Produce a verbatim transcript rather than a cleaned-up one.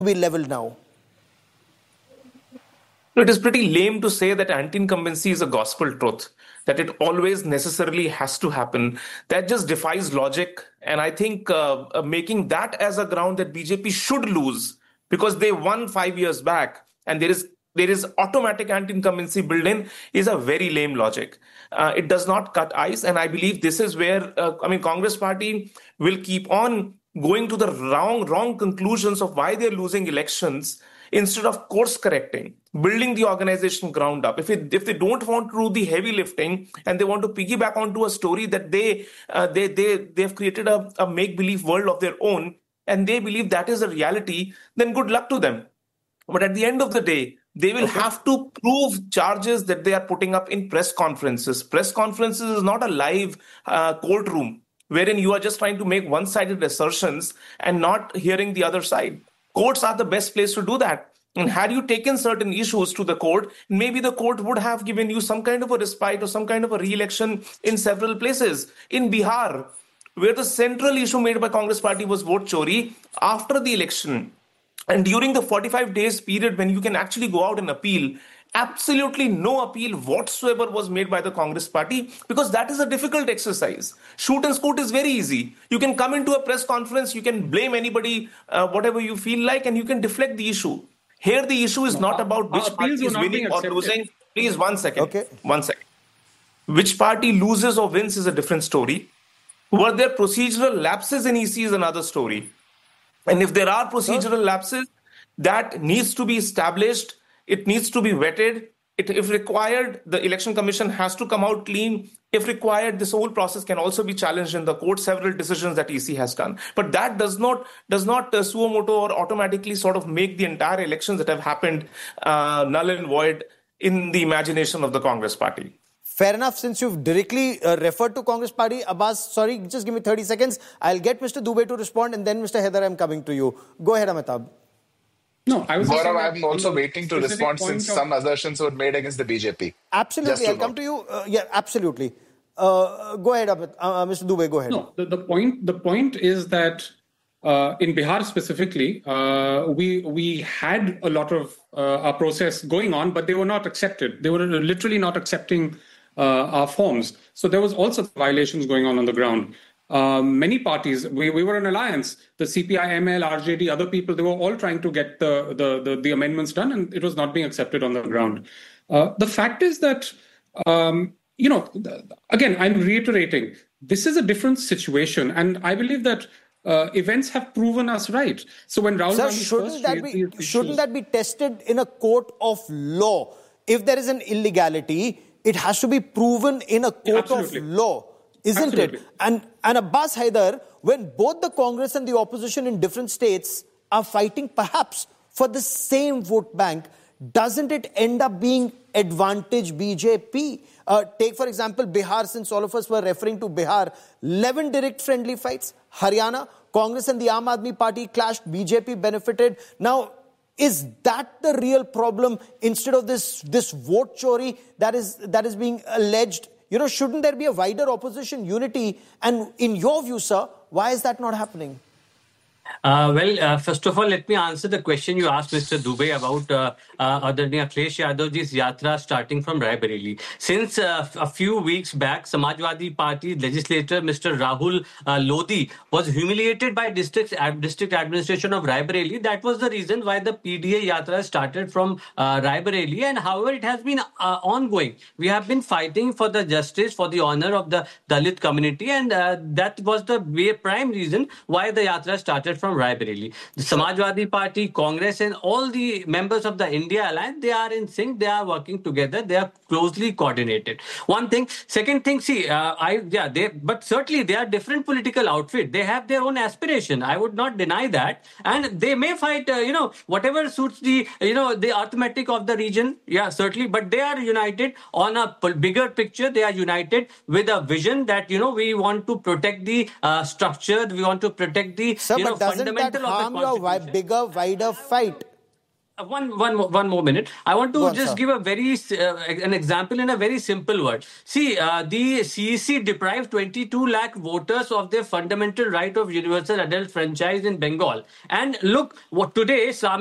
be leveled now? It is pretty lame to say that anti-incumbency is a gospel truth, that it always necessarily has to happen. That just defies logic. And I think uh, uh, making that as a ground that B J P should lose because they won five years back and there is there is automatic anti-incumbency built in is a very lame logic. Uh, it does not cut ice. And I believe this is where, uh, I mean, Congress party will keep on going to the wrong, wrong conclusions of why they're losing elections instead of course correcting, building the organization ground up. If it, if they don't want to do the heavy lifting and they want to piggyback onto a story that they uh, they they they've created a, a make-believe world of their own and they believe that is a reality, then good luck to them. But at the end of the day, they will okay. have to prove charges that they are putting up in press conferences. Press conferences is not a live uh, courtroom wherein you are just trying to make one-sided assertions and not hearing the other side. Courts are the best place to do that. And had you taken certain issues to the court, maybe the court would have given you some kind of a respite or some kind of a re-election in several places. In Bihar, where the central issue made by Congress party was vote chori, after the election, and during the forty-five days period when you can actually go out and appeal, absolutely no appeal whatsoever was made by the Congress party because that is a difficult exercise. Shoot and scoot is very easy. You can come into a press conference, you can blame anybody, uh, whatever you feel like, and you can deflect the issue. Here the issue is no, not our, about which party is winning or losing. Please, one second. Okay. One second. Which party loses or wins is a different story. Were there procedural lapses in E C is another story. And if there are procedural lapses, that needs to be established. It needs to be vetted. It, if required, the Election Commission has to come out clean. If required, this whole process can also be challenged in the court, several decisions that E C has done. But that does not does not uh, suo moto or automatically sort of make the entire elections that have happened uh, null and void in the imagination of the Congress party. Fair enough. Since you've directly uh, referred to Congress party, Abbas, sorry, just give me thirty seconds. I'll get Mister Dubey to respond and then Mister Haider, I'm coming to you. Go ahead, Amitabh. No, I was Gaurav, I'm also waiting to respond since of... some assertions were made against the B J P. Absolutely. I'll come to you. Uh, yeah, absolutely. Uh, go ahead, uh, Mister Dubey, go ahead. No, the, the point the point is that uh, in Bihar specifically, uh, we we had a lot of uh, our process going on, but they were not accepted. They were literally not accepting uh, our forms. So there was also violations going on on the ground. Um, many parties, we, we were an alliance, the C P I M L, R J D, other people, they were all trying to get the, the, the, the amendments done and it was not being accepted on the ground. Uh, the fact is that, um, you know, again, I'm reiterating, this is a different situation and I believe that uh, events have proven us right. So when Rahul Sir, Gandhi shouldn't, first that be, shouldn't that be tested in a court of law? If there is an illegality, it has to be proven in a court yeah, of law. Isn't Absolutely. it? And, and Abbas Haider, when both the Congress and the opposition in different states are fighting perhaps for the same vote bank, doesn't it end up being advantage B J P? Uh, take, for example, Bihar, since all of us were referring to Bihar, eleven direct friendly fights. Haryana, Congress and the Aam Aadmi Party clashed, B J P benefited. Now, is that the real problem instead of this, this vote chori that is, that is being alleged? You know, shouldn't there be a wider opposition unity? And in your view, sir, why is that not happening? Uh, well, uh, first of all, let me answer the question you asked Mister Dubey about uh, uh, Adharaniya Akhilesh Yadavji's yatra starting from Raebareli. Since uh, a few weeks back, Samajwadi Party legislator Mister Rahul uh, Lodhi was humiliated by district, uh, district administration of Raebareli. That was the reason why the P D A yatra started from uh, Raebareli. And however, it has been uh, ongoing. We have been fighting for the justice, for the honor of the Dalit community. And uh, that was the prime reason why the yatra started from Raebareli. The Samajwadi Party, Congress and all the members of the India Alliance, they are in sync, they are working together, they are closely coordinated. One thing. Second thing, see, uh, I yeah, they but certainly they are different political outfit. They have their own aspiration. I would not deny that. And they may fight, uh, you know, whatever suits the, you know, the arithmetic of the region. Yeah, certainly. But they are united on a bigger picture. They are united with a vision that, you know, we want to protect the uh, structure. We want to protect the, Sir, you know, doesn't that harm your bigger, wider fight? One, one, one more minute. I want to on, just sir. give a very uh, an example in a very simple word. See, uh, the C E C deprived twenty-two lakh voters of their fundamental right of universal adult franchise in Bengal. And look, what today,